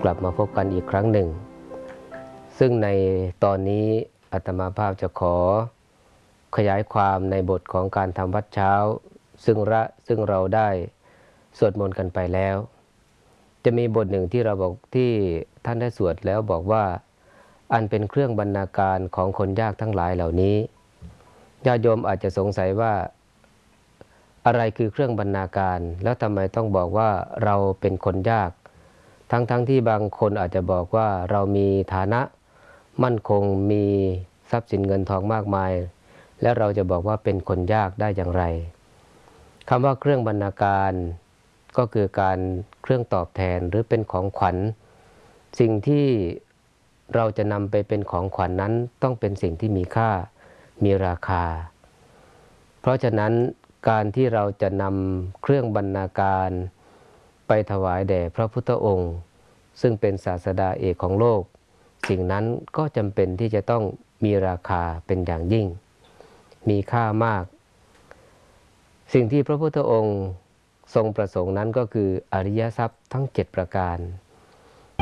กลับมาพบกันอีกครั้งหนึ่งซึ่งในตอนนี้อาตมาภาพจะขอขยายความในบทของการทำวัดเช้าซึ่งเราได้สวดมนต์กันไปแล้วจะมีบทหนึ่งที่เราบอกที่ท่านได้สวดแล้วบอกว่าอันเป็นเครื่องบรรณาการของคนยากทั้งหลายเหล่านี้ญาติโยมอาจจะสงสัยว่าอะไรคือเครื่องบรรณาการแล้วทำไมต้องบอกว่าเราเป็นคนยากทั้งที่บางคนอาจจะบอกว่าเรามีฐานะมั่นคงมีทรัพย์สินเงินทองมากมายและเราจะบอกว่าเป็นคนยากได้อย่างไรคำว่าเครื่องบรรณาการก็คือการเครื่องตอบแทนหรือเป็นของขวัญสิ่งที่เราจะนำไปเป็นของขวัญนั้นต้องเป็นสิ่งที่มีค่ามีราคาเพราะฉะนั้นการที่เราจะนำเครื่องบรรณาการไปถวายแด่พระพุทธองค์ซึ่งเป็นศาสดาเอกของโลกสิ่งนั้นก็จำเป็นที่จะต้องมีราคาเป็นอย่างยิ่งมีค่ามากสิ่งที่พระพุทธองค์ทรงประสงค์นั้นก็คืออริยทรัพย์ทั้ง7ประการ